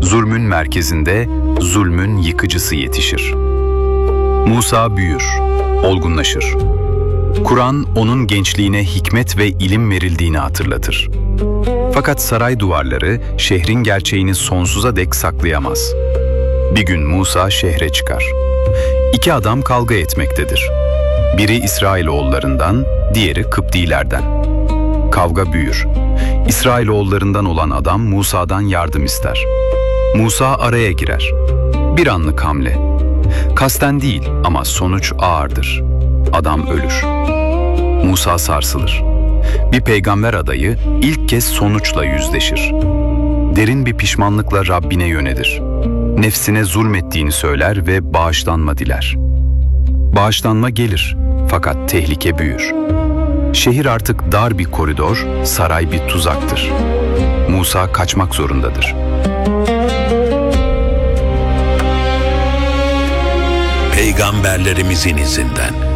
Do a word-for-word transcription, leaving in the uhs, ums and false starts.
Zulmün merkezinde zulmün yıkıcısı yetişir. Musa büyür, olgunlaşır. Kur'an onun gençliğine hikmet ve ilim verildiğini hatırlatır. Fakat saray duvarları şehrin gerçeğini sonsuza dek saklayamaz. Bir gün Musa şehre çıkar. İki adam kavga etmektedir. Biri İsrailoğullarından, diğeri Kıptilerden. Kavga büyür. İsrailoğullarından olan adam Musa'dan yardım ister. Musa araya girer. Bir anlık hamle. Kasten değil ama sonuç ağırdır. Adam ölür. Musa sarsılır. Bir peygamber adayı ilk kez sonuçla yüzleşir. Derin bir pişmanlıkla Rabbine yönelir. Nefsine zulmettiğini söyler ve bağışlanma diler. Bağışlanma gelir fakat tehlike büyür. Şehir artık dar bir koridor, saray bir tuzaktır. Musa kaçmak zorundadır. Peygamberlerimizin izinden